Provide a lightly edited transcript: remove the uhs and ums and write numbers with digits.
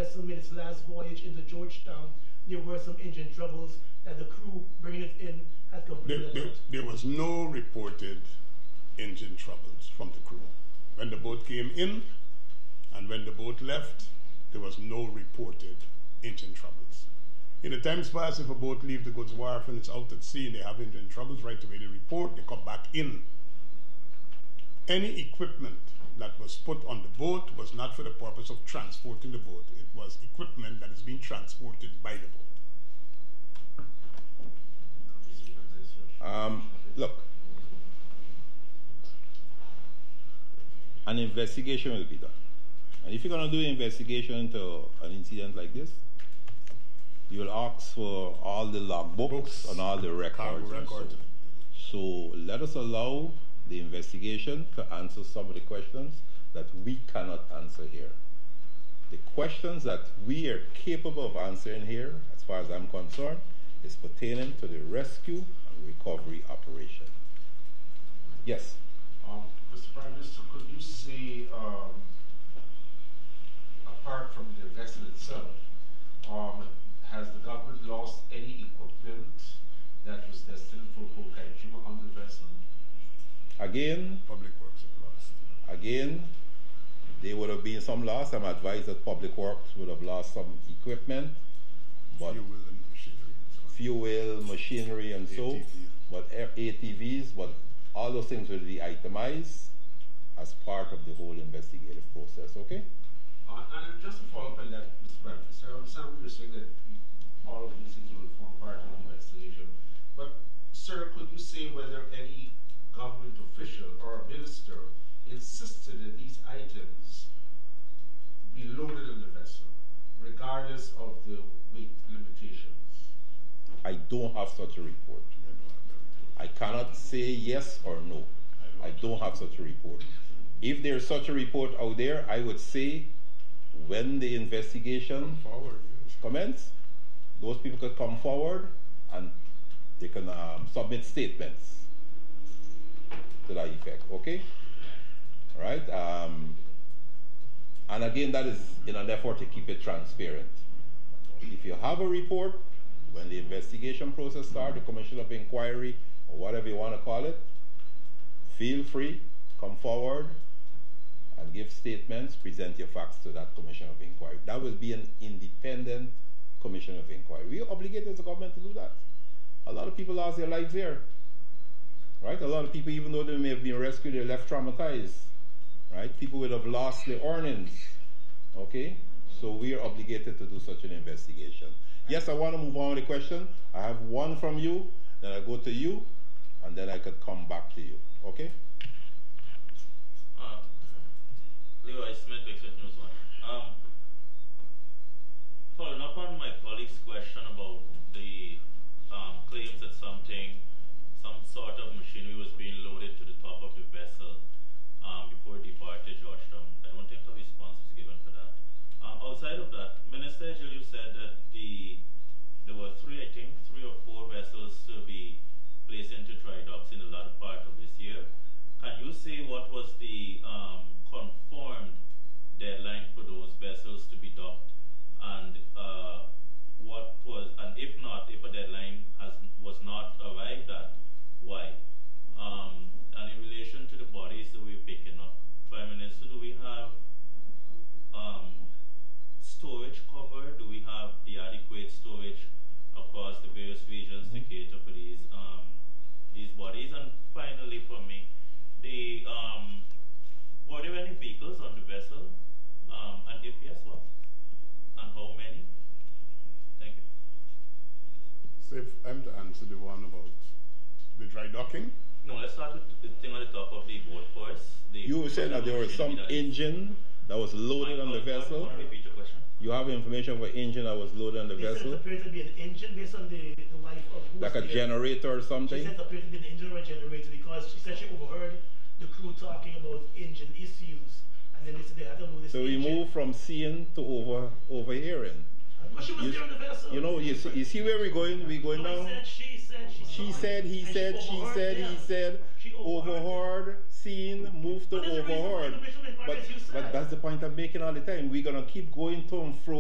vessel made its last voyage into Georgetown, there were some engine troubles that the crew bringing it in had completed. There was no reported engine troubles from the crew. When the boat came in and when the boat left, there was no reported engine troubles. In the times past, if a boat leaves the goods wharf and it's out at sea and they have engine troubles, right away they report, they come back in. Any equipment that was put on the boat was not for the purpose of transporting the boat. It was equipment that is being transported by the boat. Look, an investigation will be done. And if you're going to do an investigation into an incident like this, you will ask for all the logbooks and all the records. So let us allow the investigation to answer some of the questions that we cannot answer here. The questions that we are capable of answering here, as far as I'm concerned, is pertaining to the rescue and recovery operation. Yes? Mr. Prime Minister, could you say, apart from the vessel itself, has the government lost any equipment that was destined for Kokaijima on the vessel? Again, Public Works have lost. Again, there would have been some loss. I'm advised that Public Works would have lost some equipment, but fuel, machinery, and so, but ATVs, but all those things will be itemized as part of the whole investigative process. Okay? And just to follow up on that, Mr. Prime Minister, I understand what you're saying that all of these things will form part of the investigation. But, sir, could you say whether any government official or minister insisted that these items be loaded on the vessel, regardless of the weight limitations? I don't have such a report. I cannot say yes or no. I don't have such a report. If there's such a report out there, I would say when the investigation commence, those people could come forward and they can submit statements to that effect. Okay? All right? And again, that is in an effort to keep it transparent. If you have a report, when the investigation process starts, the commission of inquiry, or whatever you want to call it, feel free, come forward and give statements, present your facts to that commission of inquiry. That will be an independent commission of inquiry. We are obligated as a government to do that. A lot of people lost their lives here. Right? A lot of people, even though they may have been rescued, they're left traumatized. Right? People would have lost their earnings. Okay? So we are obligated to do such an investigation. Yes, I want to move on with the question. I have one from you, then I go to you, and then I could come back to you. Okay? Leroy Smith, Exit News 1. Following up on my colleague's question about the claims that some sort of machinery was being loaded to the top of the vessel before it departed Georgetown. I don't think a response was given for that. Outside of that, Minister Jill, you said that there were three or four vessels to be placed into dry docks in the latter part of this year. Can you say what was the confirmed deadline for those vessels to be docked, and if a deadline was not arrived at, why? And in relation to the bodies that we're picking up, Prime Minister, do we have storage covered? Do we have the adequate storage across the various regions to cater for these bodies? And finally, for me, were there any vehicles on the vessel? And if yes, what? And how many? Thank you. So if I'm to answer the one about the dry docking? No, let's start with the thing on the top of the boat first. You said that there was some engine that was loaded on the vessel. Want to repeat your question? You have information for engine that was loaded on the vessel? It appeared to be an engine based on the wife of who like a generator or something? She said it appeared to be an engine or a generator because she said she overheard the crew talking about engine issues. And then they said they had to load this So we engine. moved from seeing to overhearing. But she was there on the vessel. You know, you see where we're going? We're going now? She said, he said, she said, he said, overheard, seen, moved to overheard. But that's the point I'm making all the time. We're going to keep going to and fro